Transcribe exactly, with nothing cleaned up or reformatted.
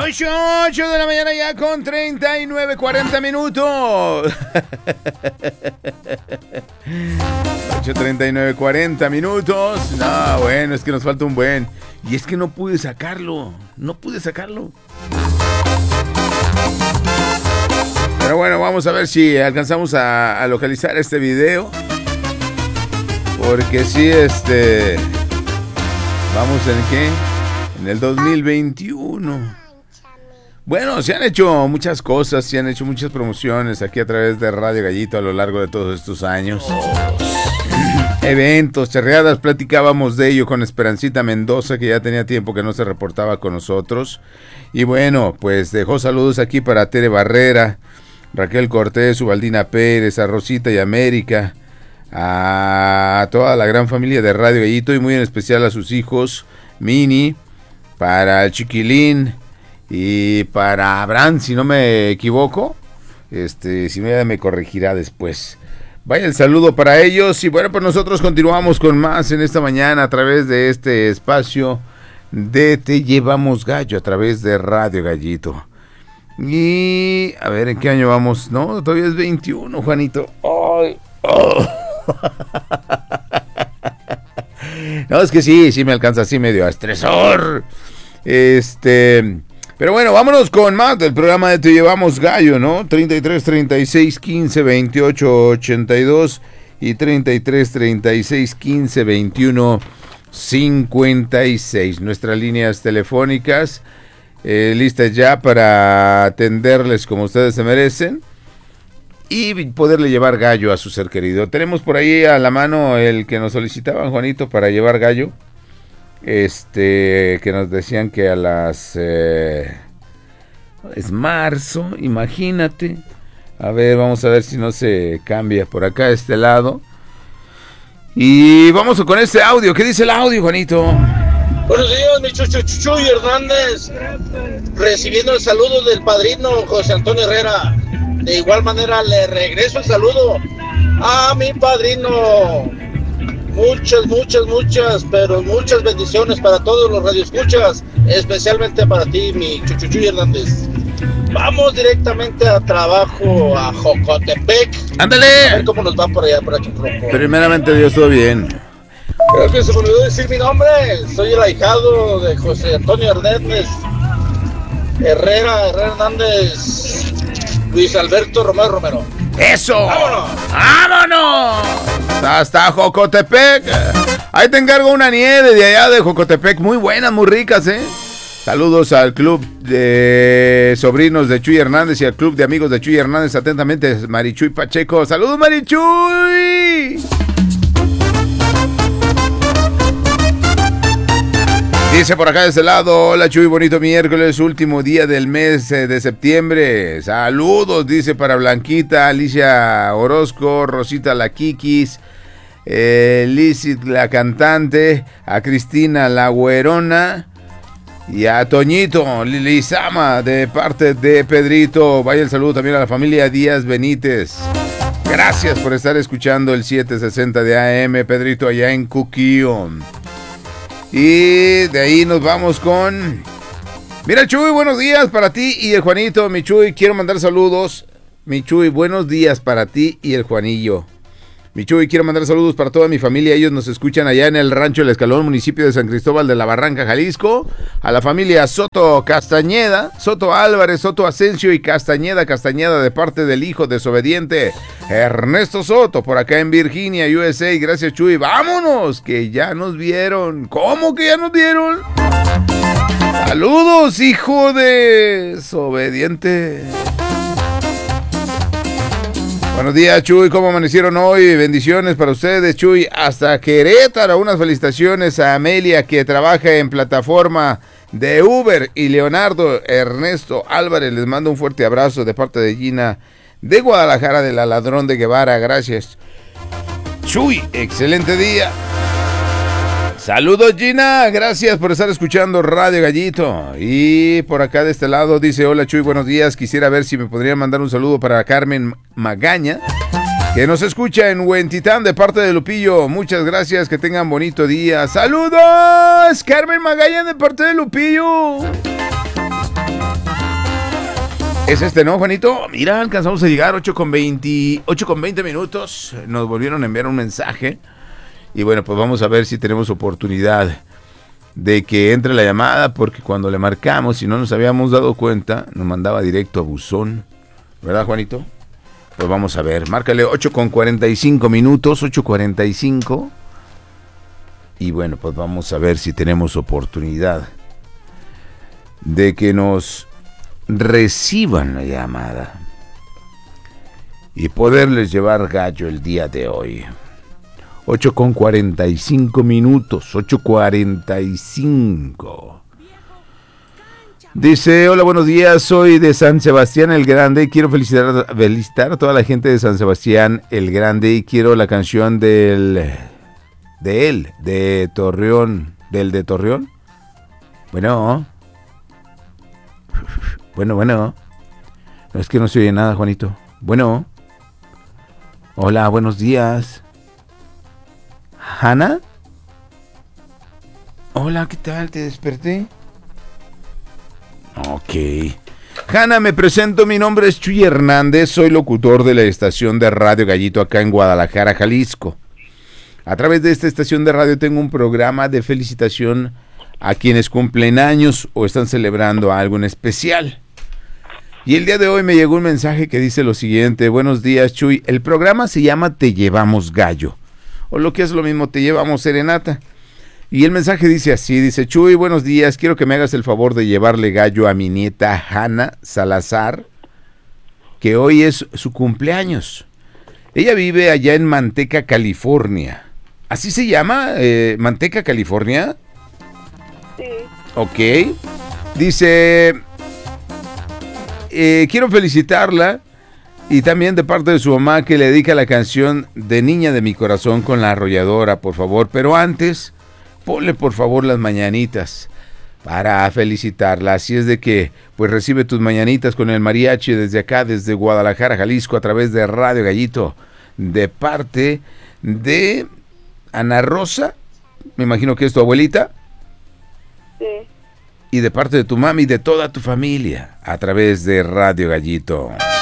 ocho, ocho de la mañana ya con treinta y nueve, cuarenta minutos. ocho, treinta y nueve, cuarenta minutos. No, bueno, es que nos falta un buen. Y es que no pude sacarlo. No pude sacarlo. Pero bueno, vamos a ver si alcanzamos a, a localizar este video. Porque sí, este... Vamos en qué? En el dos mil veintiuno. Bueno, se han hecho muchas cosas, se han hecho muchas promociones aquí a través de Radio Gallito a lo largo de todos estos años. Eventos, charreadas, platicábamos de ello con Esperancita Mendoza, que ya tenía tiempo que no se reportaba con nosotros. Y bueno, pues dejó saludos aquí para Tere Barrera, Raquel Cortés, Ubaldina Pérez, a Rosita y América, a toda la gran familia de Radio Gallito y muy en especial a sus hijos, Mini, para el Chiquilín y para Abraham, si no me equivoco. Este, si me, me corregirá después. Vaya el saludo para ellos. Y bueno, pues nosotros continuamos con más en esta mañana a través de este espacio de Te Llevamos Gallo a través de Radio Gallito. Y a ver en qué año vamos. No, todavía es veintiuno, Juanito. Ay, oh. No, es que sí, sí me alcanza así medio a estresor. Este, pero bueno, vámonos con más del programa de Te Llevamos Gallo, ¿no? treinta y tres, treinta y seis, quince, veintiocho, ochenta y dos y treinta y tres, treinta y seis, quince, veintiuno, cincuenta y seis. Nuestras líneas telefónicas eh, listas ya para atenderles como ustedes se merecen y poderle llevar gallo a su ser querido. Tenemos por ahí a la mano el que nos solicitaban, Juanito, para llevar gallo. Este, que nos decían que a las... Eh, es marzo, imagínate. A ver, vamos a ver si no se cambia por acá a este lado. Y vamos con este audio. ¿Qué dice el audio, Juanito? Buenos días, mi Chuchu Chuchuy Hernández. Recibiendo el saludo del padrino José Antonio Herrera. De igual manera le regreso el saludo a mi padrino. Muchas, muchas, muchas, pero muchas bendiciones para todos los radioescuchas, especialmente para ti, mi Chuchuchuy Hernández. Vamos directamente a trabajo a Jocotepec. ¡Ándale! A ver cómo nos va por allá, por aquí. Por aquí. Primeramente, Dios, todo bien. Creo que se me olvidó decir mi nombre. Soy el ahijado de José Antonio Hernández Herrera, Herrera Hernández, Luis Alberto Romero Romero. ¡Eso! ¡Vámonos! ¡Vámonos! Hasta Jocotepec. Ahí te encargo una nieve de allá de Jocotepec. Muy buenas, muy ricas, ¿eh? Saludos al club de sobrinos de Chuy Hernández y al club de amigos de Chuy Hernández. Atentamente, Marichuy Pacheco. ¡Saludos, Marichuy! Dice por acá de este lado: hola Chuy, bonito miércoles, último día del mes eh, de septiembre. Saludos, dice para Blanquita, Alicia Orozco, Rosita la Kikis, eh, Lizzy la cantante, a Cristina la güerona y a Toñito Lilizama de parte de Pedrito. Vaya el saludo también a la familia Díaz Benítez. Gracias por estar escuchando el setecientos sesenta de A M, Pedrito, allá en Cuquío. Y de ahí nos vamos con... Mira, Chuy, buenos días para ti y el Juanito. Mi Chuy, quiero mandar saludos. Mi Chuy, buenos días para ti y el Juanillo. Mi Chuy, quiero mandar saludos para toda mi familia. Ellos nos escuchan allá en el Rancho El Escalón, municipio de San Cristóbal de la Barranca, Jalisco. A la familia Soto Castañeda, Soto Álvarez, Soto Asensio y Castañeda, Castañeda de parte del hijo desobediente Ernesto Soto, por acá en Virginia, U S A. Gracias, Chuy. Vámonos, que ya nos vieron. ¿Cómo que ya nos vieron? Saludos, hijo desobediente. Buenos días, Chuy, ¿cómo amanecieron hoy? Bendiciones para ustedes, Chuy. Hasta Querétaro, unas felicitaciones a Amelia, que trabaja en plataforma de Uber, y Leonardo Ernesto Álvarez. Les mando un fuerte abrazo de parte de Gina de Guadalajara, de la Ladrón de Guevara. Gracias, Chuy, excelente día. Saludos, Gina, gracias por estar escuchando Radio Gallito. Y por acá de este lado dice: hola Chuy, buenos días, quisiera ver si me podrían mandar un saludo para Carmen Magaña, que nos escucha en Huentitán de parte de Lupillo. Muchas gracias, que tengan bonito día. Saludos, Carmen Magaña de parte de Lupillo. Es este, ¿no, Juanito? Mira, alcanzamos a llegar ocho con veinte, ocho con veinte minutos. Nos volvieron a enviar un mensaje. Y bueno, pues vamos a ver si tenemos oportunidad de que entre la llamada, porque cuando le marcamos, si no nos habíamos dado cuenta, nos mandaba directo a buzón. ¿Verdad, Juanito? Pues vamos a ver. Márcale ocho con cuarenta y cinco minutos, ocho cuarenta y cinco. Y bueno, pues vamos a ver si tenemos oportunidad de que nos reciban la llamada y poderles llevar gallo el día de hoy. ocho con cuarenta y cinco minutos, ocho cuarenta y cinco. Dice, hola, buenos días, soy de San Sebastián el Grande y quiero felicitar, felicitar a toda la gente de San Sebastián el Grande y quiero la canción del, de él, de Torreón, del de Torreón. Bueno, bueno, bueno, no es que no se oye nada, Juanito. Bueno, hola, buenos días. ¿Hanna? Hola, ¿qué tal? ¿Te desperté? Ok. Hanna, me presento, mi nombre es Chuy Hernández, soy locutor de la estación de Radio Gallito acá en Guadalajara, Jalisco. A través de esta estación de radio tengo un programa de felicitación a quienes cumplen años o están celebrando algo en especial. Y el día de hoy me llegó un mensaje que dice lo siguiente: buenos días, Chuy, el programa se llama Te Llevamos Gallo, o lo que es lo mismo, Te Llevamos Serenata. Y el mensaje dice así, dice, Chuy, buenos días, quiero que me hagas el favor de llevarle gallo a mi nieta Hanna Salazar, que hoy es su cumpleaños. Ella vive allá en Manteca, California. ¿Así se llama? Eh, ¿Manteca, California? Sí. Ok. Dice, eh, quiero felicitarla y también de parte de su mamá que le dedica la canción de Niña de mi Corazón con La Arrolladora, por favor. Pero antes, ponle por favor las mañanitas para felicitarla. Así es de que, pues recibe tus mañanitas con el mariachi desde acá, desde Guadalajara, Jalisco, a través de Radio Gallito, de parte de Ana Rosa, me imagino que es tu abuelita. Sí. Y de parte de tu mami y de toda tu familia, a través de Radio Gallito.